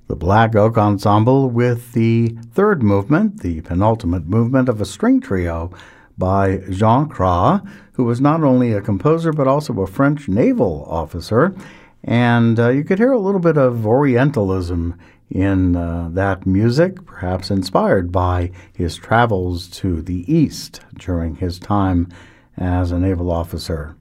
The Black Oak Ensemble with the third movement, the penultimate movement of a string trio by Jean Cras, who was not only a composer but also a French naval officer. And you could hear a little bit of Orientalism in that music, perhaps inspired by his travels to the East during his time as a naval officer.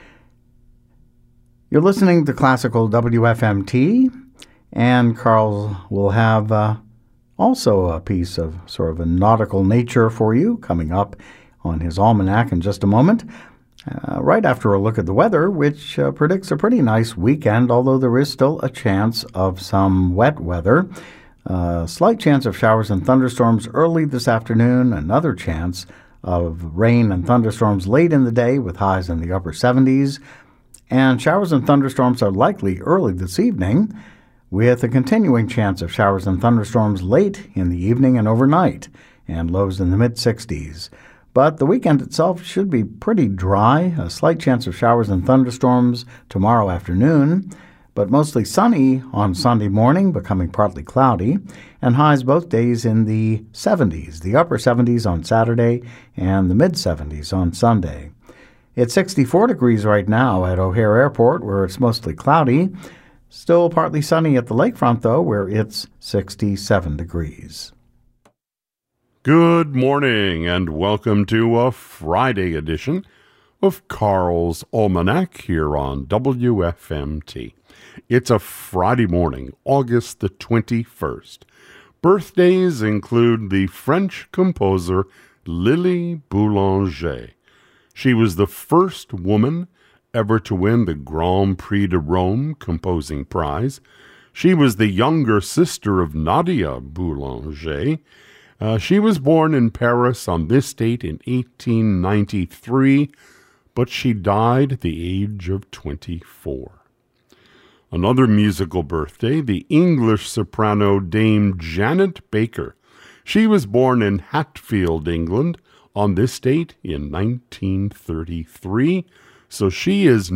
You're listening to Classical WFMT, and Carl will have also a piece of sort of a nautical nature for you coming up on his almanac in just a moment, right after a look at the weather, which predicts a pretty nice weekend, although there is still a chance of some wet weather. Slight chance of showers and thunderstorms early this afternoon, another chance of rain and thunderstorms late in the day with highs in the upper 70s, and showers and thunderstorms are likely early this evening, with a continuing chance of showers and thunderstorms late in the evening and overnight, and lows in the mid-60s. But the weekend itself should be pretty dry, a slight chance of showers and thunderstorms tomorrow afternoon, but mostly sunny on Sunday morning, becoming partly cloudy, and highs both days in the 70s, the upper 70s on Saturday and the mid-70s on Sunday. It's 64 degrees right now at O'Hare Airport, where it's mostly cloudy. Still partly sunny at the lakefront, though, where it's 67 degrees. Good morning, and welcome to a Friday edition of Carl's Almanac here on WFMT. It's a Friday morning, August the 21st. Birthdays include the French composer Lily Boulanger. She was the first woman ever to win the Grand Prix de Rome Composing Prize. She was the younger sister of Nadia Boulanger. She was born in Paris on this date in 1893, but she died at the age of 24. Another musical birthday, the English soprano Dame Janet Baker. She was born in Hatfield, England, on this date in 1933. So she is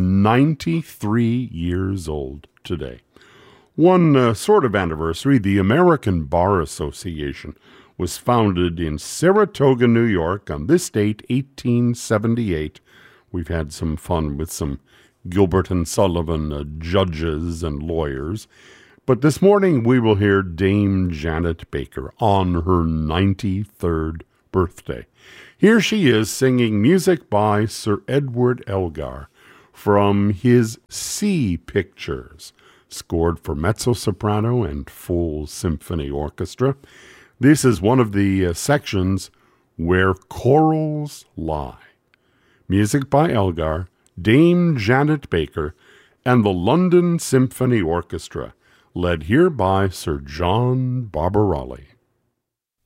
93 years old today. One sort of anniversary, the American Bar Association was founded in Saratoga, New York on this date, 1878. We've had some fun with some Gilbert and Sullivan judges and lawyers. But this morning we will hear Dame Janet Baker on her 93rd birthday. Here she is singing music by Sir Edward Elgar from his Sea Pictures, scored for mezzo-soprano and full symphony orchestra. This is one of the sections where corals lie. Music by Elgar, Dame Janet Baker, and the London Symphony Orchestra, led here by Sir John Barbarelli.